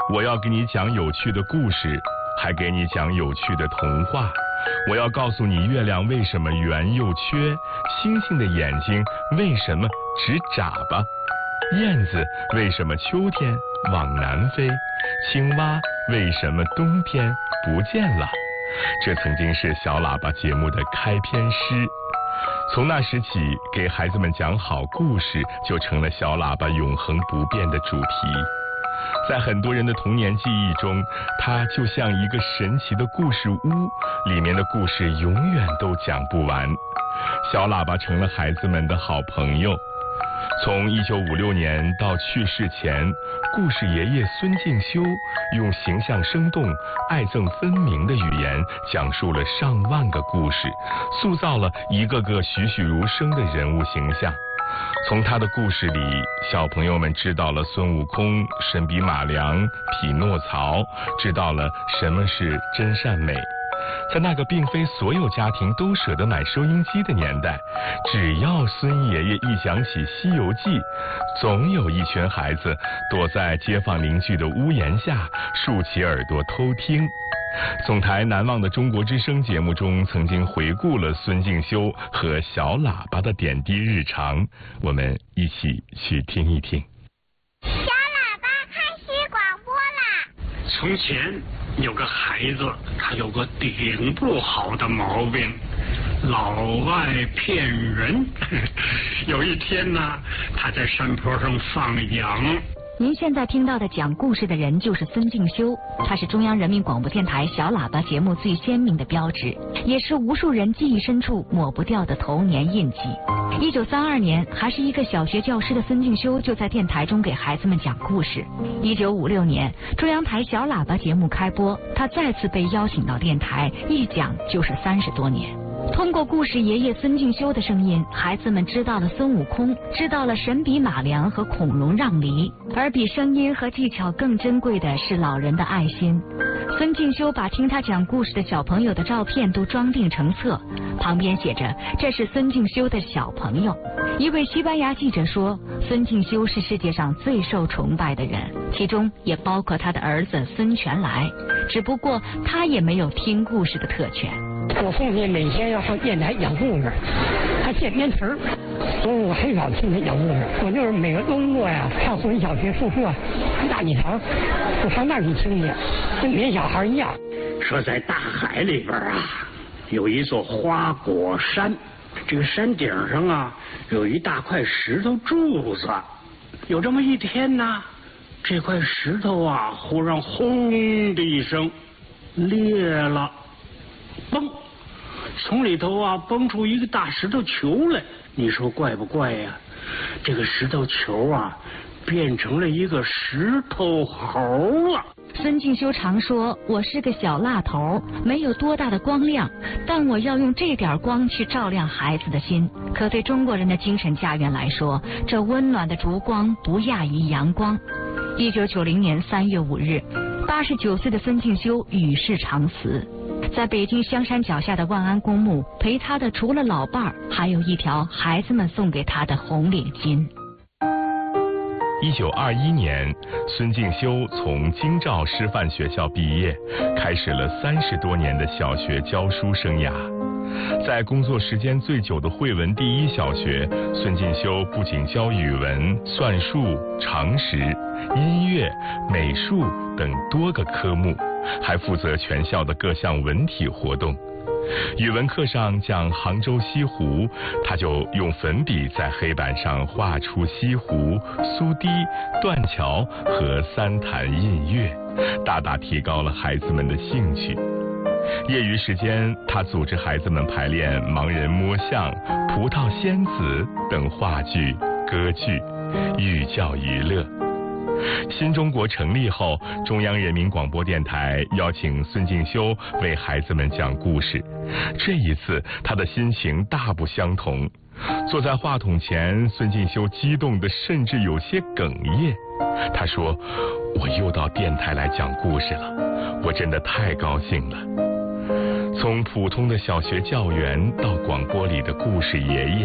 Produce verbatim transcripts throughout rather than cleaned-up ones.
我要给你讲有趣的故事，还给你讲有趣的童话。我要告诉你月亮为什么圆又缺，星星的眼睛为什么只眨巴，燕子为什么秋天往南飞，青蛙为什么冬天不见了。这曾经是小喇叭节目的开篇诗。从那时起，给孩子们讲好故事就成了小喇叭永恒不变的主题。在很多人的童年记忆中，它就像一个神奇的故事屋，里面的故事永远都讲不完。小喇叭成了孩子们的好朋友。从一九五六年到去世前，故事爷爷孙敬修用形象生动、爱憎分明的语言讲述了上万个故事，塑造了一个个栩栩如生的人物形象。从他的故事里，小朋友们知道了孙悟空、神笔马良、匹诺曹，知道了什么是真善美。在那个并非所有家庭都舍得买收音机的年代，只要孙爷爷一讲起《西游记》，总有一群孩子躲在街坊邻居的屋檐下，竖起耳朵偷听。总台难忘的中国之声节目中曾经回顾了孙敬修和小喇叭的点滴日常，我们一起去听一听。 小喇叭开始广播啦！ 从前有个孩子，他有个顶不好的毛病，老爱骗人。有一天呢，他在山坡上放羊。 您现在听到的讲故事的人就是孙敬修，他是中央人民广播电台小喇叭节目最鲜明的标志，也是无数人记忆深处抹不掉的童年印记。一九三二年，还是一个小学教师的孙敬修就在电台中给孩子们讲故事。一九五六年，中央台小喇叭节目开播，他再次被邀请到电台，一讲就是三十多年。通过故事爷爷孙敬修的声音，孩子们知道了孙悟空，知道了神笔马良和孔融让梨，而比声音和技巧更珍贵的是老人的爱心。孙敬修把听他讲故事的小朋友的照片都装订成册，旁边写着这是孙敬修的小朋友。一位西班牙记者说，孙敬修是世界上最受崇拜的人，其中也包括他的儿子孙全来，只不过他也没有听故事的特权。 我父亲每天要上电台讲故事，他写编词儿，所以我很少听他讲故事。我就是每个周末呀，上村小学宿舍大礼堂，我上那儿去听去，跟别小孩一样。 说在大海里边啊，有一座花果山，这个山顶上啊有一大块石头柱子。有这么一天呢，这块石头啊忽然轰的一声裂了，嘣，从里头啊蹦出一个大石头球来。你说怪不怪呀？这个石头球啊变成了一个石头猴了。 孙敬修常说，我是个小蜡头，没有多大的光亮，但我要用这点光去照亮孩子的心。可对中国人的精神家园来说，这温暖的烛光不亚于阳光。一九九零年三月五日，八十九岁的孙敬修与世长辞。在北京香山脚下的万安公墓，陪他的除了老伴儿，还有一条孩子们送给他的红领巾。 一九二一年，孙敬修从京兆师范学校毕业，开始了三十多年的小学教书生涯。在工作时间最久的惠文第一小学，孙敬修不仅教语文、算术、常识、音乐、美术等多个科目，还负责全校的各项文体活动。语文课上讲杭州西湖，他就用粉笔在黑板上画出西湖、苏堤、断桥和三潭印月，大大提高了孩子们的兴趣。业余时间，他组织孩子们排练盲人摸象、葡萄仙子等话剧、歌剧，寓教于乐。新中国成立后，中央人民广播电台邀请孙敬修为孩子们讲故事。这一次，他的心情大不相同。坐在话筒前，孙敬修激动得甚至有些哽咽。他说：“我又到电台来讲故事了，我真的太高兴了。”从普通的小学教员到广播里的故事爷爷，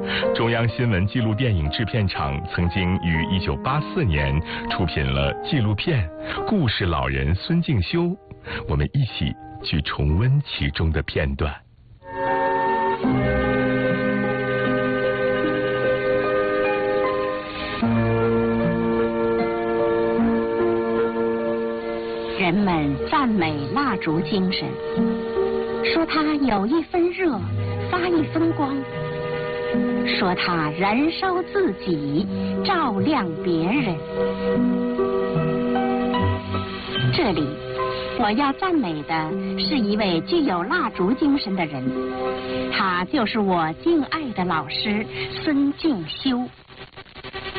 中央新闻纪录电影制片厂曾经于一九八四年出品了纪录片《故事老人孙敬修》，我们一起去重温其中的片段。 人们赞美蜡烛精神，说它有一分热，发一分光，说它燃烧自己，照亮别人。这里我要赞美的是一位具有蜡烛精神的人，他就是我敬爱的老师孙敬修。